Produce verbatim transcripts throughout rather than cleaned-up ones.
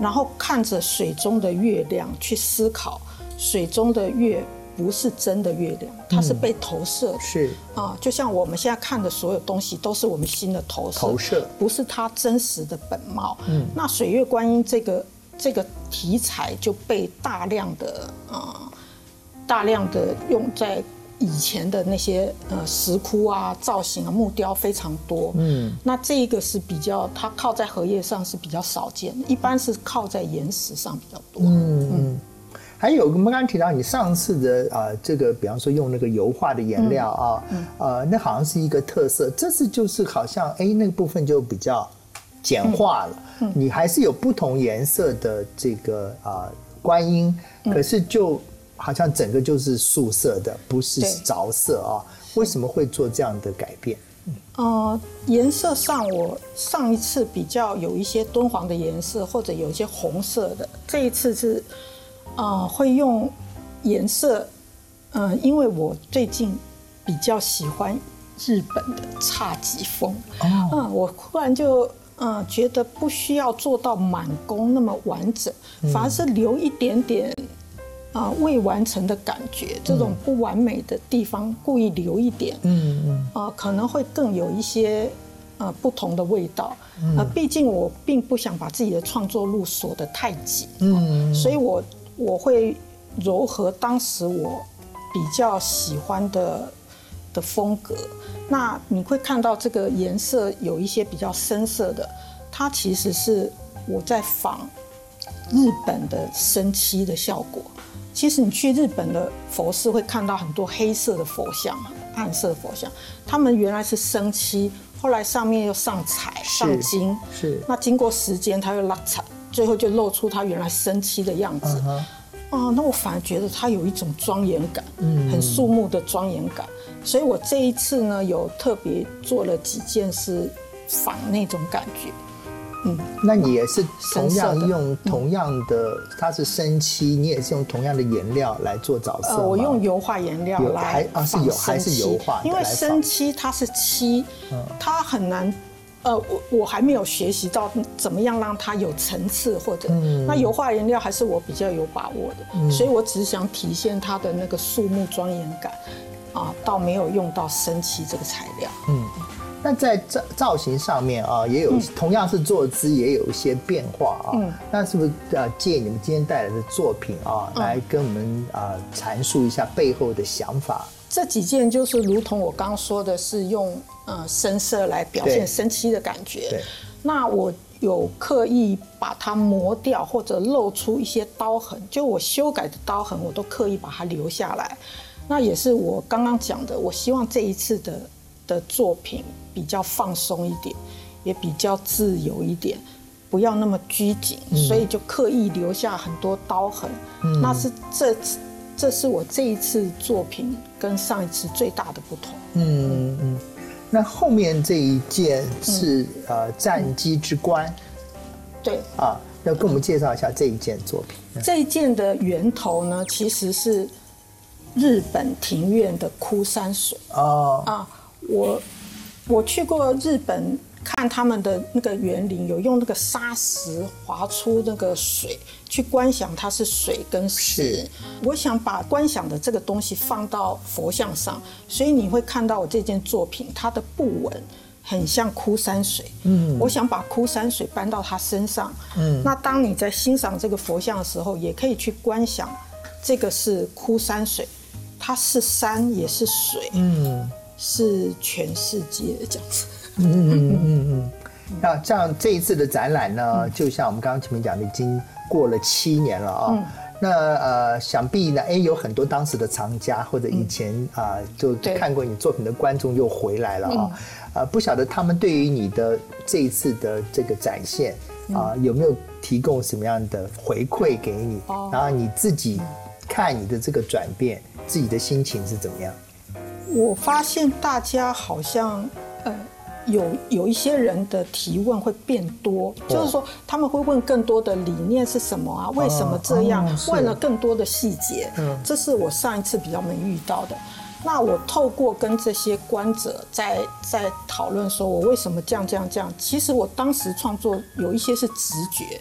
然后看着水中的月亮去思考，水中的月不是真的月亮，它是被投射的、嗯、 是啊，就像我们现在看的所有东西都是我们心的投射， 投射不是它真实的本貌。嗯，那水月观音这个这个题材就被大量的呃大量的用在以前的那些呃石窟啊、造型啊、木雕非常多。嗯，那这一个是比较，它靠在荷叶上是比较少见的，一般是靠在岩石上比较多。嗯嗯。 还有我们刚刚提到你上次的啊、呃，这个比方说用那个油画的颜料啊，嗯嗯、呃，那好像是一个特色。这次就是好像哎，那个部分就比较简化了。嗯嗯、你还是有不同颜色的这个啊、呃、观音，可是就好像整个就是素色的，不是着色啊。为什么会做这样的改变？ 呃，颜色上我上一次比较有一些敦煌的颜色，或者有一些红色的，这一次是。呃，会用颜色，嗯、呃，因为我最近比较喜欢日本的侘寂风，哦、嗯，我忽然就嗯、呃、觉得不需要做到满工那么完整，嗯、反而是留一点点啊、呃、未完成的感觉，这种不完美的地方故意留一点，嗯嗯，啊、呃、可能会更有一些呃不同的味道，嗯、呃，毕竟我并不想把自己的创作路锁得太紧，嗯，所以我。我会糅合当时我比较喜欢的的风格，那你会看到这个颜色有一些比较深色的，它其实是我在仿日本的生漆的效果。其实你去日本的佛寺会看到很多黑色的佛像、暗色的佛像，他们原来是生漆，后来上面又上彩、上金，是那经过时间它又拉彩。最后就露出它原来生漆的样子，啊、uh huh. 呃，那我反而觉得它有一种庄严感，嗯，很肃穆的庄严感。所以我这一次呢，有特别做了几件是仿那种感觉， 嗯。那你也是同样用同样的，嗯、它是生漆，你也是用同样的颜料来做着色吗？ 呃，我用油画颜料来啊，是油还是油画？ 因为生漆它是漆，嗯、它很难。呃，我我还没有学习到怎么样让它有层次，或者、嗯、那油画颜料还是我比较有把握的，嗯、所以我只是想体现它的那个肃穆庄严感，啊，倒没有用到生漆这个材料。嗯， 那在造造型上面啊，也有、嗯、同样是坐姿，也有一些变化啊。嗯，那是不是呃借你们今天带来的作品啊，嗯、来跟我们啊阐述一下背后的想法？ 这几件就是如同我刚刚说的，是用呃深色来表现生漆的感觉。那我有刻意把它磨掉，或者露出一些刀痕，就我修改的刀痕，我都刻意把它留下来。那也是我刚刚讲的，我希望这一次的的作品比较放松一点，也比较自由一点，不要那么拘谨，嗯、所以就刻意留下很多刀痕。嗯、那是这这是我这一次作品跟上一次最大的不同。嗯嗯，那后面这一件是、嗯、呃战机之冠， 对啊，要跟我们介绍一下这一件作品。 嗯、这一件的源头呢，其实是日本庭院的枯山水。哦啊，我我去过日本。看他们的那个园林，有用那个砂石划出那个水，去观想它是水跟石。我想把观想的这个东西放到佛像上，所以你会看到我这件作品，它的布纹很像枯山水。嗯，我想把枯山水搬到它身上。嗯，那当你在欣赏这个佛像的时候，也可以去观想，这个是枯山水，它是山也是水，嗯，是全世界这样子。嗯嗯嗯嗯嗯，那像这一次的展览呢，嗯、就像我们刚刚前面讲的，已经过了七年了啊、哦。嗯、那呃，想必呢，哎，有很多当时的藏家或者以前啊、嗯呃、就看过你作品的观众又回来了啊、哦。呃，不晓得他们对于你的这一次的这个展现啊、呃，有没有提供什么样的回馈给你？哦、然后你自己看你的这个转变，自己的心情是怎么样？ 我发现大家好像呃。有有一些人的提问会变多，哦、就是说他们会问更多的理念是什么啊？为什么这样？哦哦、问了更多的细节，嗯，这是我上一次比较没遇到的。那我透过跟这些观者在在讨论，说我为什么这样这样这样。其实我当时创作有一些是直觉，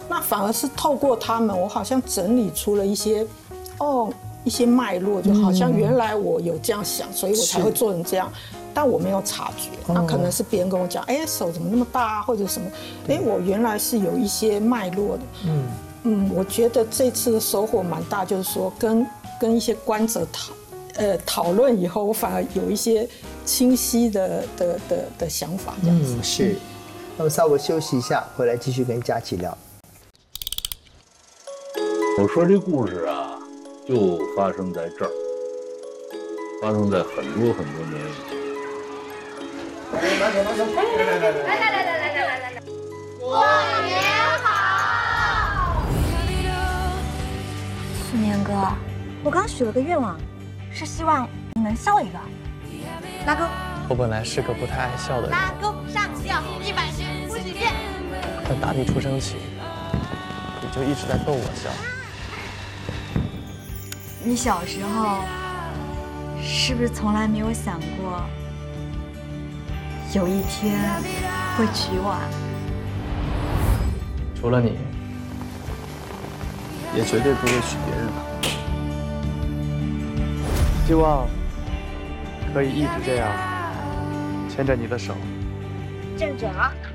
那反而是透过他们，我好像整理出了一些，哦，一些脉络，就好像原来我有这样想，所以我才会做成这样，但我没有察觉。那可能是别人跟我讲，哎，手怎么那么大啊，或者什么，哎，我原来是有一些脉络的。嗯嗯，我觉得这次的收获蛮大，就是说跟跟一些观者讨呃讨论以后，我反而有一些清晰的的的的想法，这样子。 嗯，是。那么稍微休息一下，回来继续跟佳琪聊。 我说这故事啊，就发生在这儿，发生在很多很多年以前。 来来来来来来来来来来，过年好！ 四年哥，我刚许了个愿望，是希望你能笑一个。拉钩。 我本来是个不太爱笑的人， 拉钩上吊一百五十遍。 但打你出生起，你就一直在逗我笑。 你小时候是不是从来没有想过，有一天会娶我啊？ 除了你，也绝对不会娶别人了。希望可以一直这样牵着你的手。 正准啊！